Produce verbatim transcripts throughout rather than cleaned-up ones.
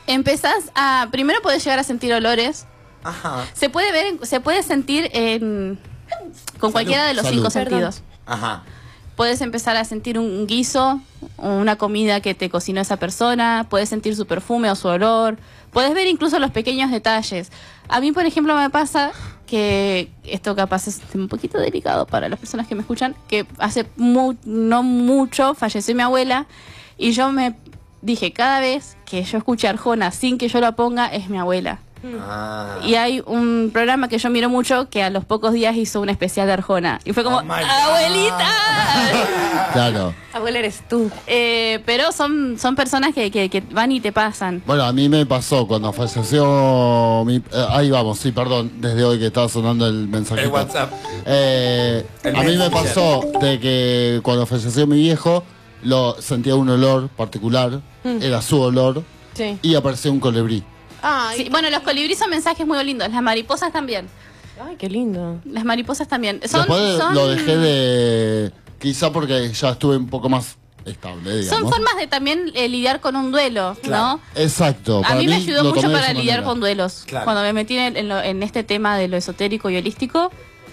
Empezás a... Primero podés llegar a sentir olores. Ajá. Se puede ver, se puede sentir en, con Salud. cualquiera de los Salud. cinco Perdón. sentidos. Ajá. Puedes empezar a sentir un guiso, una comida que te cocinó esa persona, puedes sentir su perfume o su olor, puedes ver incluso los pequeños detalles. A mí, por ejemplo, me pasa que, esto capaz es un poquito delicado para las personas que me escuchan, que hace mu no mucho falleció mi abuela y yo me dije, cada vez que yo escuche Arjona sin que yo la ponga, es mi abuela. Ah. Y hay un programa que yo miro mucho que a los pocos días hizo un especial de Arjona. Y fue como, Oh my God. ¡abuelita! Claro. Abuela eres tú. Eh, pero son, son personas que, que, que van y te pasan. Bueno, a mí me pasó cuando falleció mi... eh, ahí vamos, sí, perdón, desde hoy que estaba sonando el mensajito. El WhatsApp. Eh, El a mí me Messenger. pasó de que cuando falleció mi viejo, lo sentía un olor particular, era su olor, Sí. y apareció un colibrí. Ay, Sí, bueno, los colibríes son mensajes muy lindos. Las mariposas también. ay, qué lindo. Las mariposas también. Son, Después son, lo dejé de... Quizá porque ya estuve un poco más estable, digamos. son formas de también eh, lidiar con un duelo, Claro. ¿no? Exacto. A para mí me ayudó lo mucho tomé de para esa lidiar manera. con duelos. Claro. Cuando me metí en, en lo- en este tema de lo esotérico y holístico,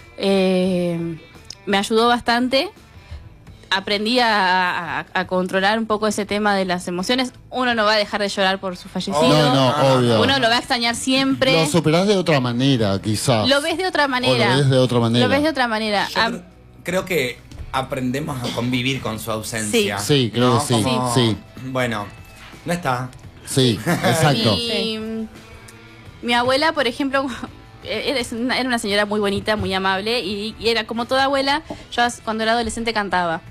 eh, me ayudó bastante. Aprendí a, a- a controlar un poco ese tema de las emociones. Uno no va a dejar de llorar por su fallecido. No, no, Ah, obvio. Uno lo va a extrañar siempre. Lo superás de otra manera, quizás. Lo ves de otra manera. O lo ves de otra manera. Lo ves de otra manera. Yo Ah, creo, creo que aprendemos a convivir con su ausencia. Sí. Sí, creo ¿no? que sí, Como, sí. Bueno, no está. Sí, exacto. Mi, mi abuela, por ejemplo, era una, era una señora muy bonita, muy amable, y, y era como toda abuela. Yo as- cuando era adolescente cantaba.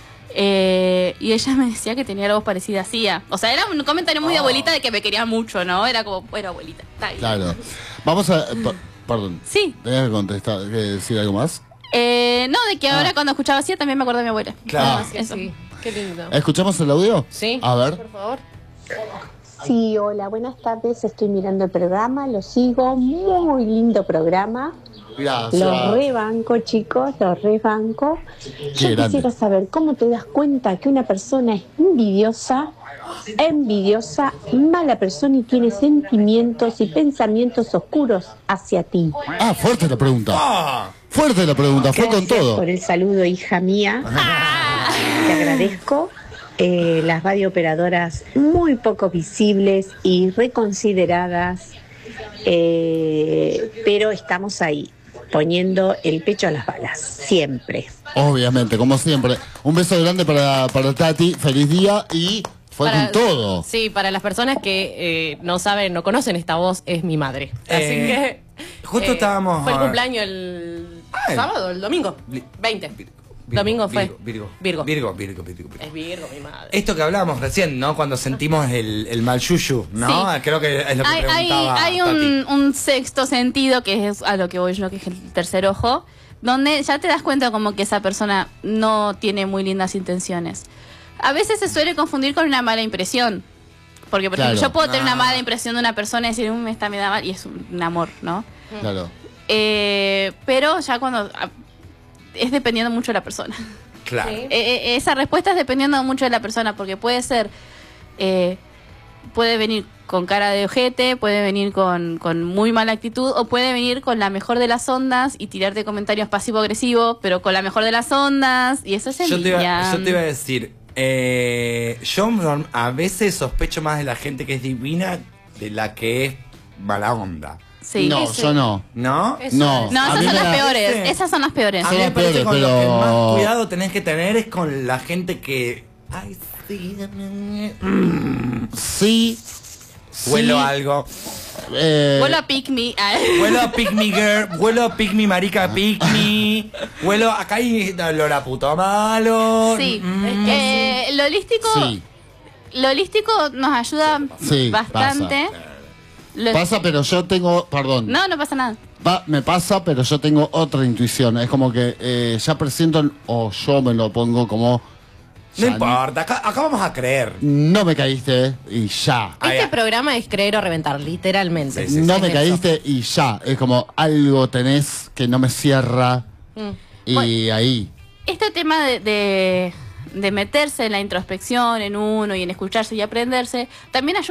Eh, y ella me decía que tenía la voz parecida a Sia. O sea, era un comentario muy de Oh. abuelita de que me quería mucho, ¿no? Era como, bueno, abuelita, está bien. Claro. Vamos a... pa- perdón. Sí. ¿Tenías que contestar, que decir algo más? Eh, no, de que ahora Ah. cuando escuchaba Sia también me acuerdo de mi abuela. Claro. Nada más, Sí, eso. sí. Qué lindo. ¿Escuchamos el audio? Sí. A ver. Por favor. Sí, hola, buenas tardes. Estoy mirando el programa, lo sigo. Muy lindo programa. Gracias. Los rebanco, chicos, los rebanco. Yo grande. quisiera saber cómo te das cuenta que una persona es envidiosa, envidiosa, mala persona y tiene sentimientos y pensamientos oscuros hacia ti. Ah, fuerte la pregunta. Ah, Fuerte la pregunta, fue con Gracias todo. por el saludo, hija mía. Te agradezco. Eh, las radiooperadoras muy poco visibles y reconsideradas, eh, pero estamos ahí, poniendo el pecho a las balas, siempre. Obviamente, como siempre. Un beso grande para, para Tati, feliz día y fue Para- con todo. Sí, para las personas que eh, no saben, no conocen esta voz, es mi madre. Así Eh, que. justo estábamos- Fue el cumpleaños el Ah, el- sábado, el domingo. Li- veinte. Virgo, Domingo fue. Virgo, Virgo, Virgo. Virgo, Virgo, Virgo, Virgo. Es Virgo, mi madre. Esto que hablábamos recién, ¿no? Cuando sentimos el, el mal yuyu, ¿no? Sí. Creo que es lo que Hay, hay, preguntaba hay un, un sexto sentido, que es a lo que voy yo, que es el tercer ojo, donde ya te das cuenta como que esa persona no tiene muy lindas intenciones. A veces se suele confundir con una mala impresión. Porque, por Claro. ejemplo, yo puedo tener una Ah. mala impresión de una persona y decir, "Mm, esta me da mal", y es un, un amor, ¿no? Claro. Eh, pero ya cuando... ah, es dependiendo mucho de la persona. Claro. Sí. Eh, eh, esa respuesta es dependiendo mucho de la persona, porque puede ser, eh, puede venir con cara de ojete, puede venir con, con muy mala actitud, o puede venir con la mejor de las ondas y tirarte comentarios pasivo-agresivos, pero con la mejor de las ondas, y eso es Yo te, iba, envidia. yo te iba a decir, eh, yo norm- a veces sospecho más de la gente que es divina de la que es mala onda. Sí. no, Sí. yo no. ¿No? Eso No. es. No, A esas mí son me las da- peores, Sí. esas son las peores. A Son mí me las parece peores, con lo que pero- más cuidado tenés que tener es con la gente que... Ay, sí, mm, Sí. huelo sí, algo. eh, Vuelvo a pick me. Huelo a pick me girl, huelo a pick me marica, pick me. Huelo, acá hay olor a puto malo. Sí. Mm. Eh, lo holístico, Sí, lo holístico nos ayuda Sí, bastante. Lo- pasa, pero yo tengo, perdón, No, no pasa nada. Va- me pasa, pero yo tengo otra intuición. Es como que eh, ya presiento, o yo me lo pongo como... No ya importa, acá, acá vamos a creer. No me caíste y ya. Ah, Este ya. programa es creer o reventar, literalmente. Sí, sí, no Es me eso. caíste y ya. Es como algo tenés que no me cierra. Mm. Y Bueno. ahí. Este tema de, de, de meterse en la introspección, en uno y en escucharse y aprenderse, también ayuda